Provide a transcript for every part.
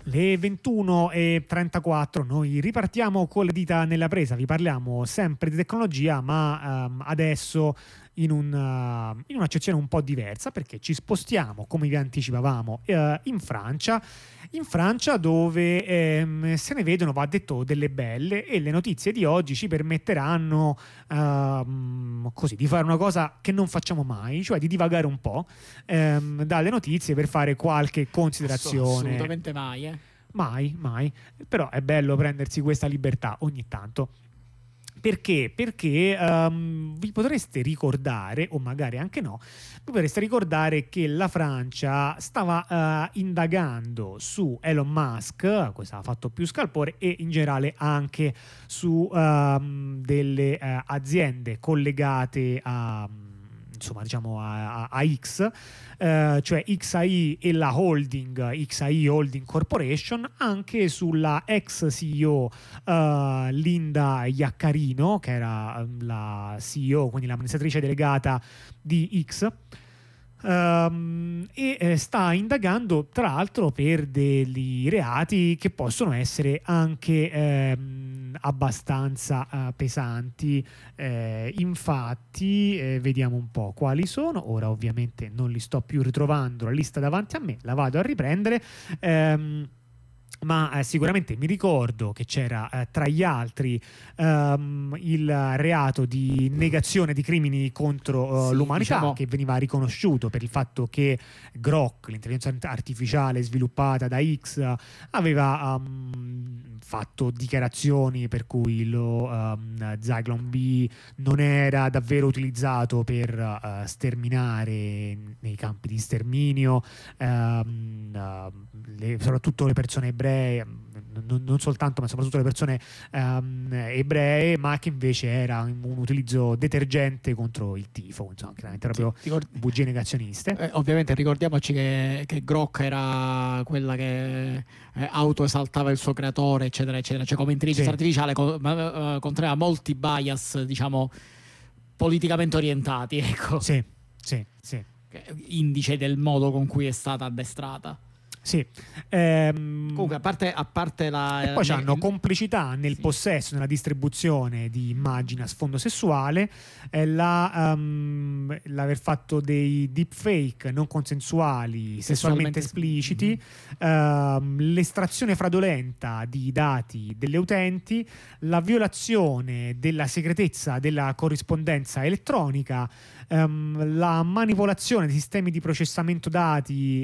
Le 21:34, noi ripartiamo con le dita nella presa, vi parliamo sempre di tecnologia, ma adesso in un'accezione un po' diversa, perché ci spostiamo, come vi anticipavamo, in Francia dove se ne vedono, va detto, delle belle, e le notizie di oggi ci permetteranno così di fare una cosa che non facciamo mai, cioè di divagare un po' dalle notizie per fare qualche considerazione. Assolutamente mai, Mai, però è bello prendersi questa libertà ogni tanto. Perché? Perché vi potreste ricordare, o magari anche no, vi potreste ricordare che la Francia stava indagando su Elon Musk, questo ha fatto più scalpore, e in generale anche su delle aziende collegate a, insomma, diciamo a X, cioè XAI e la holding XAI Holding Corporation, anche sulla ex CEO Linda Iaccarino, che era la CEO, quindi l'amministratrice delegata di X. E sta indagando tra l'altro per degli reati che possono essere anche abbastanza pesanti. Infatti vediamo un po' quali sono. Ora ovviamente non li sto più ritrovando la lista davanti a me, la vado a riprendere. Ma sicuramente mi ricordo che c'era tra gli altri il reato di negazione di crimini contro l'umanità, diciamo, che veniva riconosciuto per il fatto che Grok, l'intelligenza artificiale sviluppata da X, aveva fatto dichiarazioni per cui lo Zyklon B non era davvero utilizzato per sterminare nei campi di sterminio soprattutto le persone ebree, non soltanto, ma soprattutto le persone ebree, ma che invece era un utilizzo detergente contro il tifo, insomma, chiaramente proprio bugie negazioniste. Ovviamente ricordiamoci che Grok era quella che autoesaltava il suo creatore, eccetera eccetera, cioè come intelligenza artificiale conteneva molti bias, diciamo, politicamente orientati, ecco. Sì. Indice del modo con cui è stata addestrata. Sì. Comunque a parte la e poi hanno complicità nel possesso, nella distribuzione di immagini a sfondo sessuale, l'aver fatto dei deepfake non consensuali sessualmente espliciti, l'estrazione fraudolenta di dati delle utenti, la violazione della segretezza della corrispondenza elettronica, la manipolazione dei sistemi di processamento dati,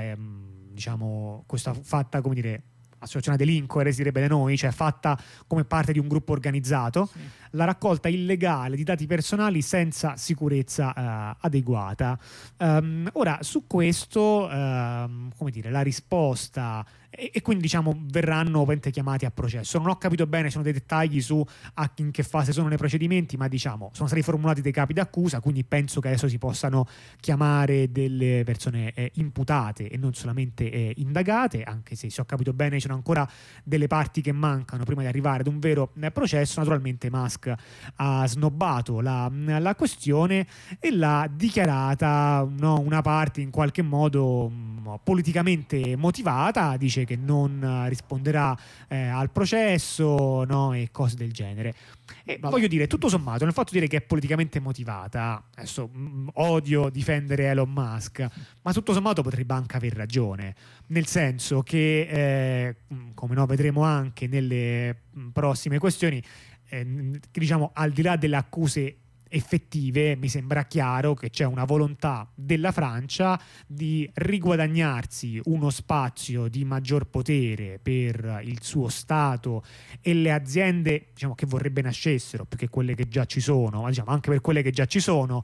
diciamo, questa fatta, come dire, associazione a delinquere, si direbbe da noi, cioè fatta come parte di un gruppo organizzato, la raccolta illegale di dati personali senza sicurezza adeguata. Ora, su questo, come dire, la risposta e quindi, diciamo, verranno chiamati a processo. Non ho capito bene, sono dei dettagli su in che fase sono nei procedimenti, ma diciamo sono stati formulati dei capi d'accusa, quindi penso che adesso si possano chiamare delle persone imputate e non solamente indagate, anche se ho capito bene ci sono ancora delle parti che mancano prima di arrivare ad un vero processo. Naturalmente Musk ha snobbato la questione e l'ha dichiarata una parte in qualche modo politicamente motivata. Dice che non risponderà al processo, no, e cose del genere. E voglio dire, tutto sommato, nel fatto di dire che è politicamente motivata, adesso odio difendere Elon Musk, ma tutto sommato potrebbe anche aver ragione, nel senso che come no vedremo anche nelle prossime questioni, diciamo, al di là delle accuse effettive, mi sembra chiaro che c'è una volontà della Francia di riguadagnarsi uno spazio di maggior potere per il suo Stato e le aziende, diciamo, che vorrebbe nascessero, più che quelle che già ci sono, ma diciamo anche per quelle che già ci sono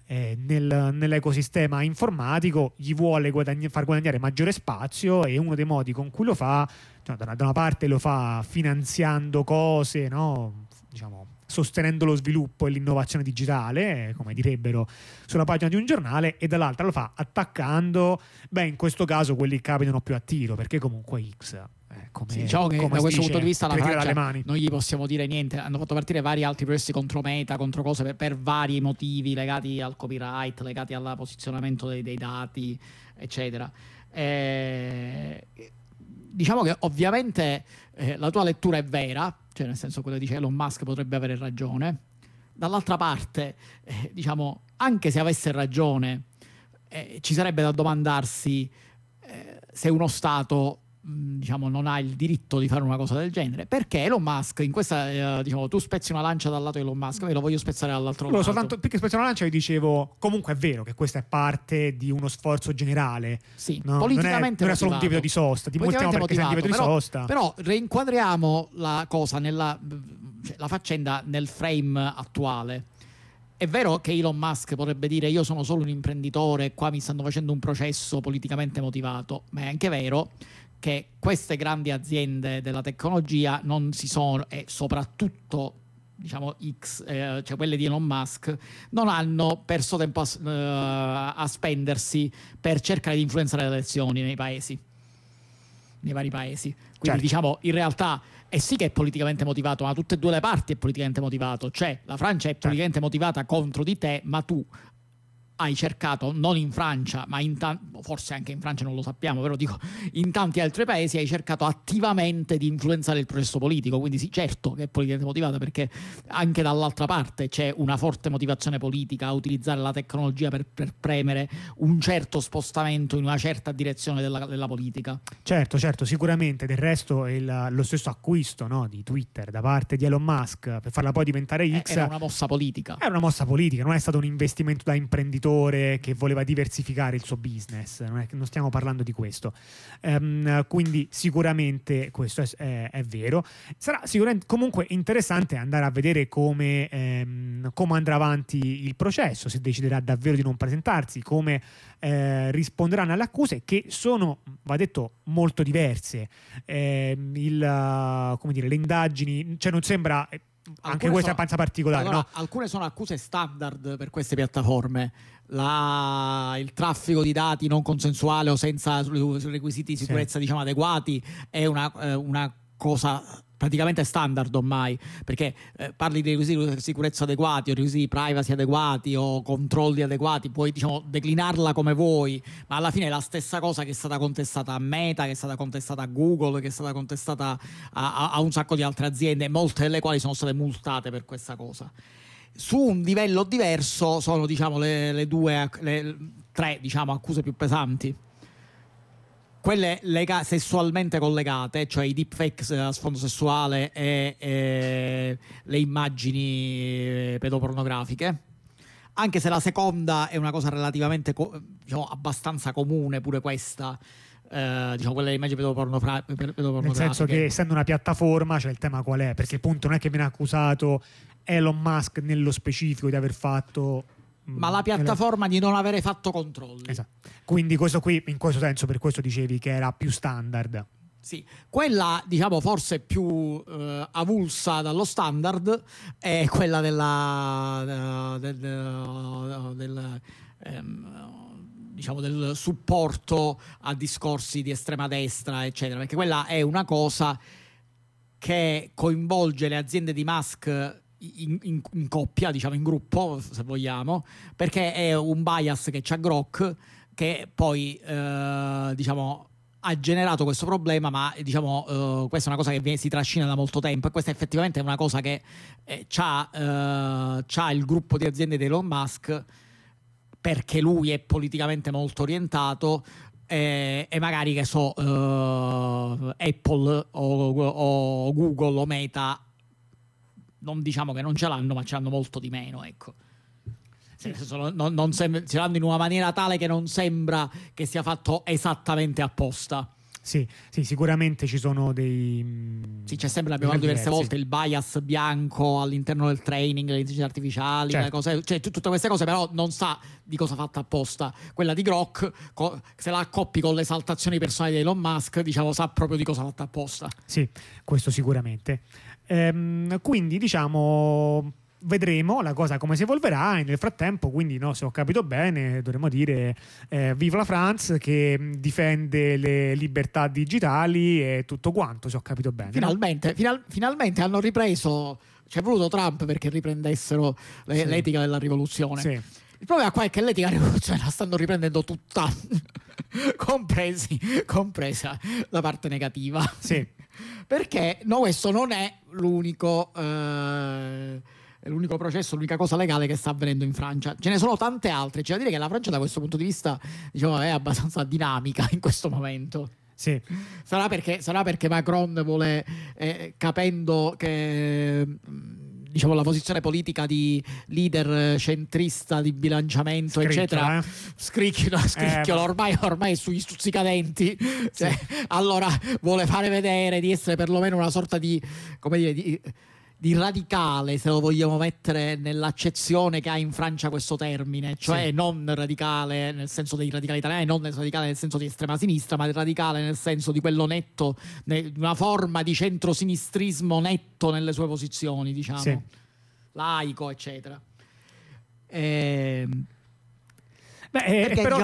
nell'ecosistema informatico, gli vuole far guadagnare maggiore spazio, e uno dei modi con cui lo fa, cioè, da una parte lo fa finanziando cose, no? Diciamo, sostenendo lo sviluppo e l'innovazione digitale, come direbbero sulla pagina di un giornale, e dall'altra lo fa attaccando, in questo caso quelli che capitano più a tiro, perché comunque X, diciamo che da questo punto di vista la Francia mani. non gli possiamo dire niente. Hanno fatto partire vari altri processi contro Meta, contro cose per vari motivi legati al copyright, legati al posizionamento dei dati, eccetera. diciamo che ovviamente la tua lettura è vera, cioè nel senso quello che dice Elon Musk potrebbe avere ragione. Dall'altra parte, diciamo, anche se avesse ragione, ci sarebbe da domandarsi se uno Stato diciamo non ha il diritto di fare una cosa del genere, perché Elon Musk in questa diciamo, tu spezzi una lancia dal lato di Elon Musk, io lo voglio spezzare dall'altro lato. Soltanto perché spezzi una lancia, io dicevo comunque è vero che questa è parte di uno sforzo generale, sì, no? politicamente non è solo un divido di sosta, dimostriamo perché c'è un divido di sosta, però reinquadriamo la cosa la faccenda nel frame attuale. È vero che Elon Musk potrebbe dire io sono solo un imprenditore e qua mi stanno facendo un processo politicamente motivato, ma è anche vero che queste grandi aziende della tecnologia non si sono, e soprattutto diciamo cioè quelle di Elon Musk, non hanno perso tempo a spendersi per cercare di influenzare le elezioni nei vari paesi. Quindi diciamo in realtà sì che è politicamente motivato, ma tutte e due le parti è politicamente motivato, cioè la Francia è politicamente motivata contro di te, ma tu hai cercato, non in Francia, ma forse anche in Francia non lo sappiamo, però dico in tanti altri paesi hai cercato attivamente di influenzare il processo politico, quindi sì, certo che è politicamente motivata, perché anche dall'altra parte c'è una forte motivazione politica a utilizzare la tecnologia per premere un certo spostamento in una certa direzione della politica. Certo, sicuramente. Del resto lo stesso acquisto, no, di Twitter da parte di Elon Musk per farla poi diventare X era una mossa politica. Era una mossa politica, non è stato un investimento da imprenditore che voleva diversificare il suo business, non stiamo parlando di questo. Quindi sicuramente questo è vero. Sarà sicuramente comunque interessante andare a vedere come andrà avanti il processo, se deciderà davvero di non presentarsi, come risponderanno alle accuse, che sono, va detto, molto diverse. Le indagini, cioè non sembra... Anche questa è una particolare. Allora, no? Alcune sono accuse standard per queste piattaforme. Il traffico di dati non consensuale o senza requisiti di sicurezza diciamo adeguati è una cosa praticamente standard ormai, perché parli di requisiti di sicurezza adeguati o requisiti di privacy adeguati o controlli adeguati, puoi diciamo declinarla come vuoi, ma alla fine è la stessa cosa che è stata contestata a Meta, che è stata contestata a Google, che è stata contestata a un sacco di altre aziende, molte delle quali sono state multate per questa cosa. Su un livello diverso sono diciamo le tre diciamo accuse più pesanti, quelle sessualmente collegate, cioè i deepfakes a sfondo sessuale e le immagini pedopornografiche, anche se la seconda è una cosa relativamente diciamo abbastanza comune pure questa, diciamo quelle immagini pedopornografiche. Nel senso che essendo una piattaforma, cioè il tema qual è? Perché il punto non è che viene accusato Elon Musk nello specifico di aver fatto, ma la piattaforma di non avere fatto controlli. Esatto. Quindi questo qui, in questo senso, per questo dicevi che era più standard. Sì, quella diciamo forse più avulsa dallo standard è quella diciamo del supporto a discorsi di estrema destra, eccetera, perché quella è una cosa che coinvolge le aziende di Musk in coppia, diciamo in gruppo se vogliamo, perché è un bias che c'ha Grok, che poi diciamo ha generato questo problema, ma diciamo questa è una cosa che si trascina da molto tempo, e questa effettivamente è una cosa che c'ha il gruppo di aziende di Elon Musk, perché lui è politicamente molto orientato, e magari che so Apple o Google o Meta non diciamo che non ce l'hanno, ma ce l'hanno molto di meno, ecco. Nel senso, ce l'hanno in una maniera tale che non sembra che sia fatto esattamente apposta. Sì, sicuramente ci sono dei... Sì, c'è sempre, l'abbiamo detto diverse volte, il bias bianco all'interno del training, le intelligenze artificiali, le cose, cioè tutte queste cose, però non sa di cosa fatta apposta. Quella di Grok, se la accoppi con le esaltazioni personali di Elon Musk, diciamo, sa proprio di cosa fatta apposta. Sì, questo sicuramente. Quindi, diciamo... vedremo la cosa come si evolverà, e nel frattempo, quindi no, se ho capito bene, dovremmo dire vive la France, che difende le libertà digitali e tutto quanto, se ho capito bene. Finalmente, finalmente hanno ripreso, c'è voluto Trump perché riprendessero l'etica della rivoluzione. Sì. Il problema qua è che l'etica rivoluzionaria la stanno riprendendo tutta, compresa la parte negativa. Sì. Perché questo non è l'unico processo, l'unica cosa legale che sta avvenendo in Francia. Ce ne sono tante altre. C'è da dire che la Francia da questo punto di vista, diciamo, è abbastanza dinamica in questo momento. Sì. Sarà perché Macron vuole, capendo che diciamo la posizione politica di leader centrista di bilanciamento eccetera, scricchiola ormai è sugli stuzzicadenti, cioè, allora vuole fare vedere di essere perlomeno una sorta di, come dire, di radicale, se lo vogliamo mettere nell'accezione che ha in Francia questo termine, cioè non radicale nel senso dei radicali italiani, non radicale nel senso di estrema sinistra, ma radicale nel senso di quello netto, di una forma di centrosinistrismo netto nelle sue posizioni, diciamo, laico, eccetera. Perché, però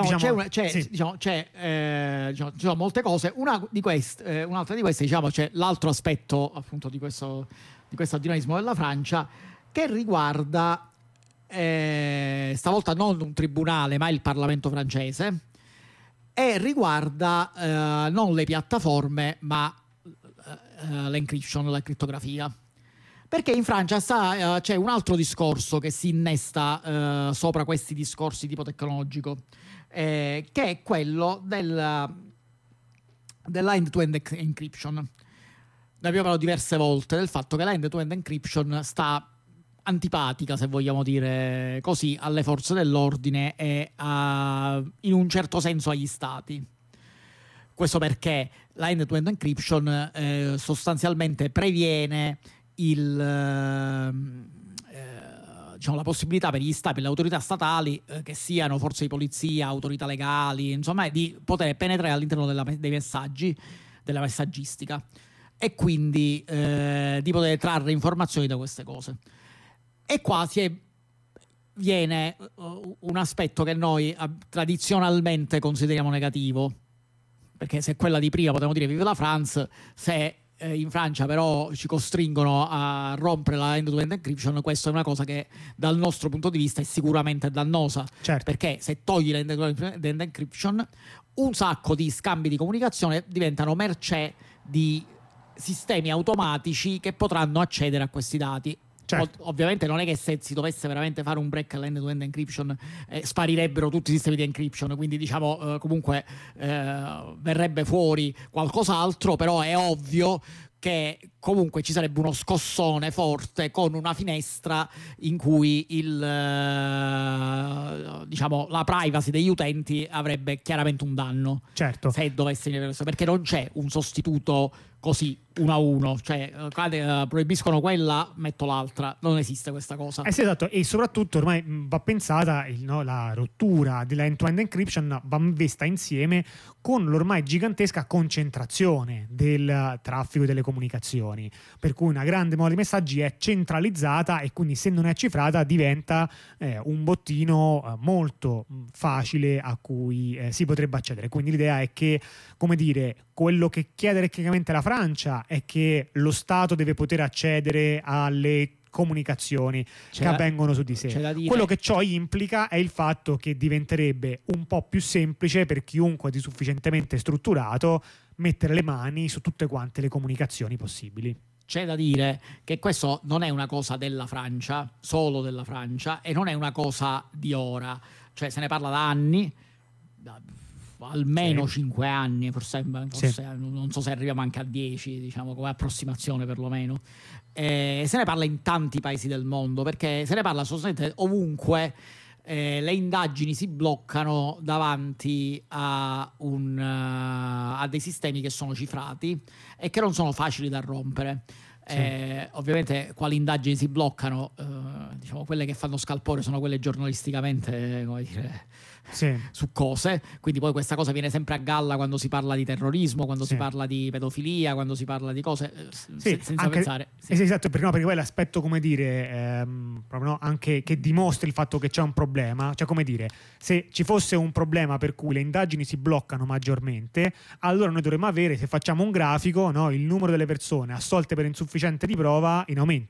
c'è molte cose. Un'altra di queste, diciamo, c'è l'altro aspetto appunto di questo dinamismo della Francia, che riguarda stavolta non un tribunale ma il Parlamento francese, e riguarda non le piattaforme ma l'encryption, la crittografia. Perché in Francia c'è un altro discorso che si innesta sopra questi discorsi di tipo tecnologico, che è quello della end-to-end encryption. Ne abbiamo parlato diverse volte del fatto che la end-to-end encryption sta antipatica, se vogliamo dire così, alle forze dell'ordine e in un certo senso agli stati. Questo perché la end-to-end encryption sostanzialmente previene diciamo, la possibilità per gli stati, per le autorità statali, che siano forze di polizia, autorità legali, insomma, di poter penetrare all'interno dei messaggi, della messaggistica, e quindi di poter trarre informazioni da queste cose. E qua viene un aspetto che noi tradizionalmente consideriamo negativo, perché se quella di prima potremmo dire vive la France, se in Francia però ci costringono a rompere la end-to-end encryption, questa è una cosa che dal nostro punto di vista è sicuramente dannosa. Certo. Perché se togli l'end-to-end encryption, un sacco di scambi di comunicazione diventano mercé di sistemi automatici che potranno accedere a questi dati. Certo. Ovviamente non è che se si dovesse veramente fare un break all'end-to-end encryption sparirebbero tutti i sistemi di encryption, quindi diciamo comunque verrebbe fuori qualcos'altro, però è ovvio che comunque ci sarebbe uno scossone forte con una finestra in cui diciamo, la privacy degli utenti avrebbe chiaramente un danno. Certo. Se dovesse, perché non c'è un sostituto così 1 a 1, cioè proibiscono quella, metto l'altra, non esiste questa cosa. Sì, esatto, e soprattutto ormai va pensata la rottura della end-to-end encryption va vista insieme con l'ormai gigantesca concentrazione del traffico e delle comunicazioni, per cui una grande mole di messaggi è centralizzata e quindi se non è cifrata diventa un bottino molto facile a cui si potrebbe accedere. Quindi l'idea è che, come dire, quello che chiede tecnicamente la Francia è che lo Stato deve poter accedere alle comunicazioni che avvengono su di sé. Quello che ciò implica è il fatto che diventerebbe un po' più semplice per chiunque di sufficientemente strutturato mettere le mani su tutte quante le comunicazioni possibili. C'è da dire che questo non è una cosa della Francia, solo della Francia, e non è una cosa di ora, cioè se ne parla da anni, almeno 5 anni, forse non so se arriviamo anche a 10, diciamo, come approssimazione perlomeno. Se ne parla in tanti paesi del mondo, perché se ne parla sostanzialmente ovunque. Le indagini si bloccano davanti a dei sistemi che sono cifrati e che non sono facili da rompere. Ovviamente quali indagini si bloccano, diciamo, quelle che fanno scalpore sono quelle giornalisticamente, come dire, su cose, quindi poi questa cosa viene sempre a galla quando si parla di terrorismo, quando si parla di pedofilia, quando si parla di cose senza anche, pensare esatto, perché poi l'aspetto, come dire, proprio, anche che dimostri il fatto che c'è un problema, cioè, come dire, se ci fosse un problema per cui le indagini si bloccano maggiormente, allora noi dovremmo avere, se facciamo un grafico, il numero delle persone assolte per insufficiente di prova in aumento.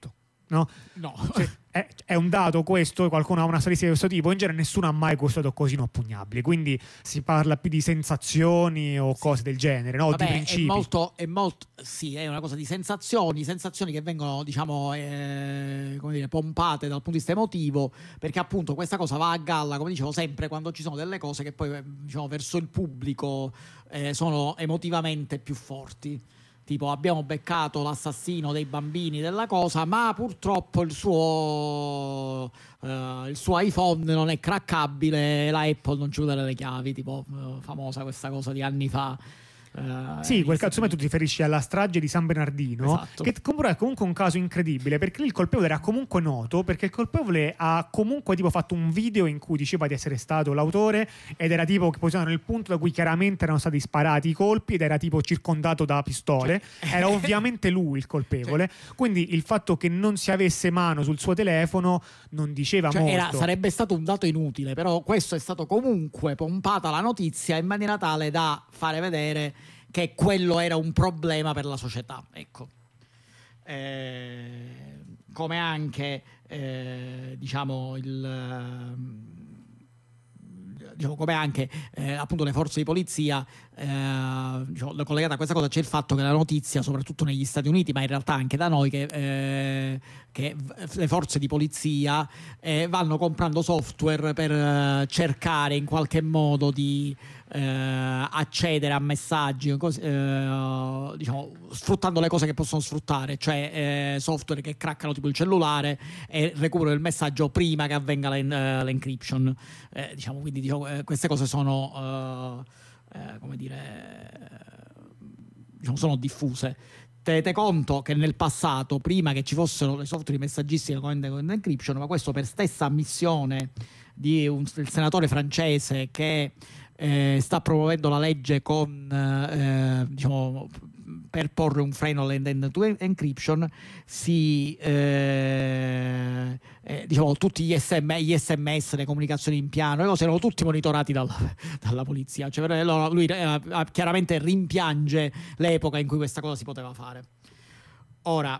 no? No. Cioè, è un dato questo, qualcuno ha una statistica di questo tipo, in genere nessuno ha mai costato così inoppugnabile, quindi si parla più di sensazioni o cose del genere, no? Vabbè, di principi. è molto, sì, è una cosa di sensazioni che vengono, diciamo, come dire, pompate dal punto di vista emotivo, perché appunto questa cosa va a galla, come dicevo sempre, quando ci sono delle cose che poi, diciamo, verso il pubblico sono emotivamente più forti. Tipo, abbiamo beccato l'assassino dei bambini della cosa, ma purtroppo il suo iPhone non è craccabile, la Apple non ci può dare le chiavi, tipo famosa questa cosa di anni fa. Sì, quel caso tu ti riferisci alla strage di San Bernardino, esatto. che è comunque un caso incredibile, perché lì il colpevole era comunque noto, perché il colpevole ha comunque tipo fatto un video in cui diceva di essere stato l'autore, ed era tipo che posizionava nel punto da cui chiaramente erano stati sparati i colpi, ed era tipo circondato da pistole, era ovviamente lui il colpevole, quindi il fatto che non si avesse mano sul suo telefono non diceva molto. Sarebbe stato un dato inutile, però questo è stato comunque pompata la notizia in maniera tale da fare vedere che quello era un problema per la società, ecco. Come anche diciamo come anche appunto le forze di polizia, diciamo, collegata a questa cosa c'è il fatto che la notizia, soprattutto negli Stati Uniti, ma in realtà anche da noi, che le forze di polizia vanno comprando software per cercare in qualche modo di accedere a messaggi, diciamo, sfruttando le cose che possono sfruttare, cioè software che craccano tipo il cellulare e recuperano il messaggio prima che avvenga l'encryption, diciamo, quindi diciamo, queste cose sono come dire, diciamo, sono diffuse. Tenete conto che nel passato, prima che ci fossero le software di messaggistica con encryption, ma questo per stessa ammissione del senatore francese che sta promuovendo la legge con diciamo, per porre un freno all'end-to-end encryption, diciamo, tutti gli SMS, le comunicazioni in piano, le cose erano tutti monitorati dalla polizia. Cioè, lui chiaramente rimpiange l'epoca in cui questa cosa si poteva fare. Ora,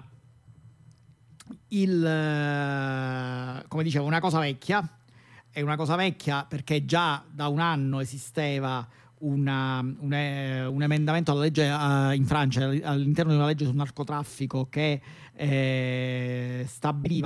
come dicevo, una cosa vecchia. È una cosa vecchia perché già da un anno esisteva un emendamento alla legge in Francia, all'interno di una legge sul narcotraffico, che stabiliva